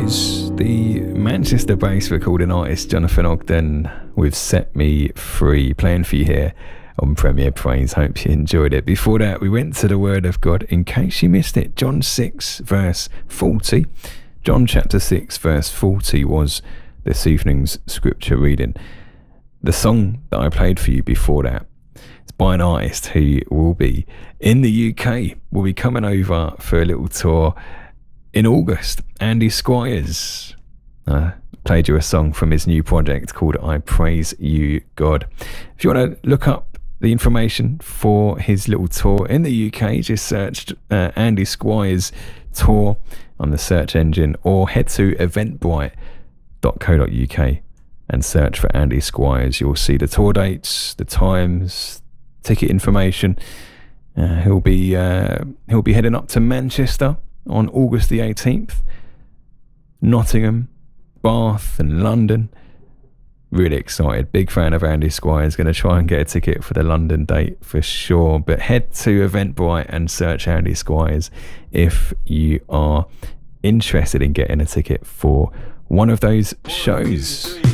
Squires, the Manchester-based recording artist Jonathan Ogden with Set Me Free, playing for you here on Premier Praise. Hope you enjoyed it. Before that, we went to the Word of God. In case you missed it, John 6 verse 40. John chapter 6 verse 40 was this evening's scripture reading. The song that I played for you before that, it's by an artist who will be in the UK, will be coming over for a little tour in August. Andy Squires played you a song from his new project called I Praise You God. If you want to look up the information for his little tour in the UK, just search Andy Squires tour on the search engine, or head to eventbrite.co.uk and search for Andy Squires. You'll see the tour dates, the times, ticket information. He'll be heading up to Manchester on August the 18th, Nottingham, Bath and London. Really excited. Big fan of Andy Squires. Going to try and get a ticket for the London date for sure. But head to Eventbrite and search Andy Squires if you are interested in getting a ticket for one of those shows.